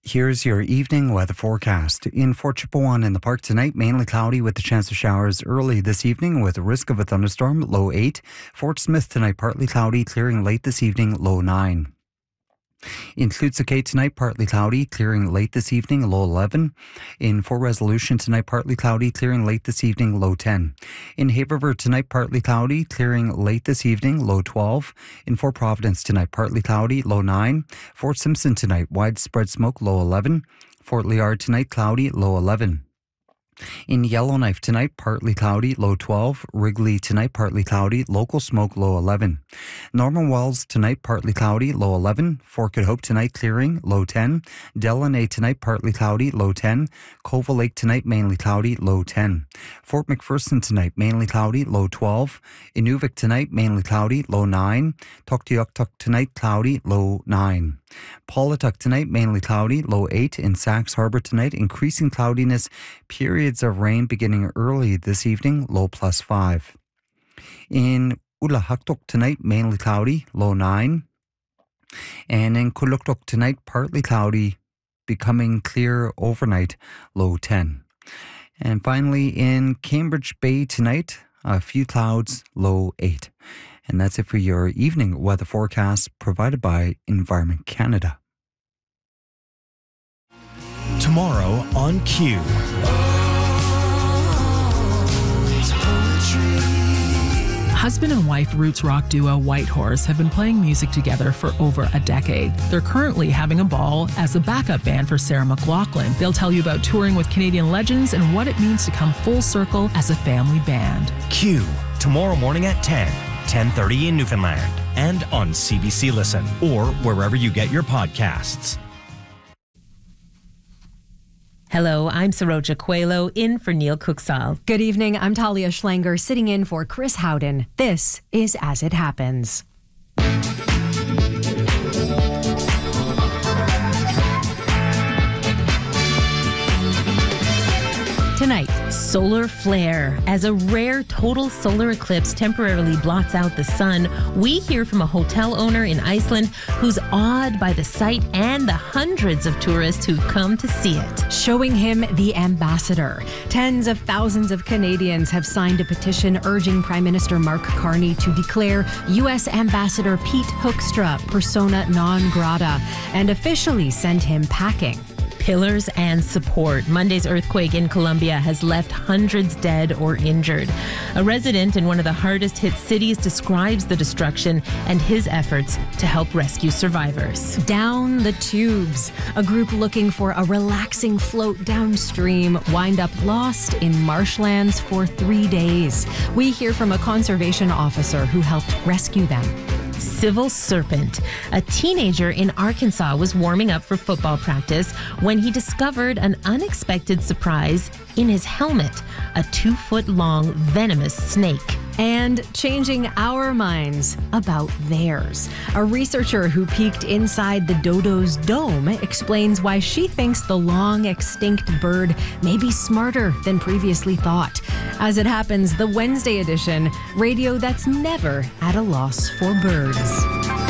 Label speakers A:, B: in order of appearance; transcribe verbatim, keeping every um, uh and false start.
A: Here's your evening weather forecast. In Fort Chipewyan in the park tonight, mainly cloudy with the chance of showers early this evening with a risk of a thunderstorm, low eight. Fort Smith tonight, partly cloudy, clearing late this evening, low nine. In Tlutsuke tonight, partly cloudy, clearing late this evening, low eleven. In Fort Resolution tonight, partly cloudy, clearing late this evening, low ten. In Haverford tonight, partly cloudy, clearing late this evening, low twelve. In Fort Providence tonight, partly cloudy, low nine. Fort Simpson tonight, widespread smoke, low eleven. Fort Liard tonight, cloudy, low eleven. In Yellowknife tonight, partly cloudy, low twelve. Wrigley tonight, partly cloudy, local smoke, low eleven. Norman Wells tonight, partly cloudy, low eleven. Fort Good Hope tonight, clearing, low ten. Delaney tonight, partly cloudy, low ten. Cova Lake tonight, mainly cloudy, low ten. Fort McPherson tonight, mainly cloudy, low twelve. Inuvik tonight, mainly cloudy, low nine. Tuktoyaktuk tonight, cloudy, low nine. Paulatuck tonight, mainly cloudy, low eight. In Sachs Harbor tonight, increasing cloudiness, periods of rain beginning early this evening, low plus five. In Ulahaktuk tonight, mainly cloudy, low nine. And in Kuluktuk tonight, partly cloudy, becoming clear overnight, low ten. And finally, in Cambridge Bay tonight, a few clouds, low eight. And that's it for your evening weather forecast provided by Environment Canada.
B: Tomorrow on Q.
C: Husband and wife roots rock duo Whitehorse have been playing music together for over a decade. They're currently having a ball as a backup band for Sarah McLachlan. They'll tell you about touring with Canadian legends and what it means to come full circle as a family band.
B: Q, tomorrow morning at ten, ten thirty in Newfoundland, and on C B C Listen, or wherever you get your podcasts.
D: Hello, I'm Saroja Coelho, in for Neil Cooksall.
E: Good evening, I'm Talia Schlanger, sitting in for Chris Howden. This is As It Happens. Tonight,
D: solar flare. As a rare total solar eclipse temporarily blots out the sun, we hear from a hotel owner in Iceland who's awed by the sight and the hundreds of tourists who've come to see it.
E: Showing him the ambassador. Tens of thousands of Canadians have signed a petition urging Prime Minister Mark Carney to declare U S Ambassador Pete Hoekstra persona non grata and officially send him packing.
D: Pillars and support. Monday's earthquake in Colombia has left hundreds dead or injured. A resident in one of the hardest hit cities describes the destruction and his efforts to help rescue survivors.
E: Down the tubes. A group looking for a relaxing float downstream wind up lost in marshlands for three days. We hear from a conservation officer who helped rescue them.
D: Civil serpent. A teenager in Arkansas was warming up for football practice when he discovered an unexpected surprise in his helmet, a two-foot-long venomous snake.
E: And changing our minds about theirs. A researcher who peeked inside the dodo's dome explains why she thinks the long-extinct bird may be smarter than previously thought. As it happens, the Wednesday edition, radio that's never at a loss for birds.